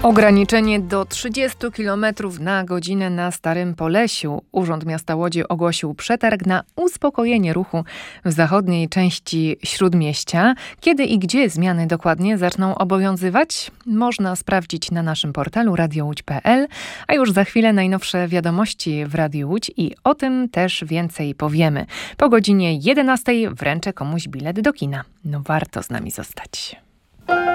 Ograniczenie do 30 km na godzinę na Starym Polesiu. Urząd Miasta Łodzi ogłosił przetarg na uspokojenie ruchu w zachodniej części Śródmieścia. Kiedy i gdzie zmiany dokładnie zaczną obowiązywać, można sprawdzić na naszym portalu radiołódź.pl, a już za chwilę najnowsze wiadomości w Radiu Łódź i o tym też więcej powiemy. Po godzinie 11 wręczę komuś bilet do kina. No warto z nami zostać.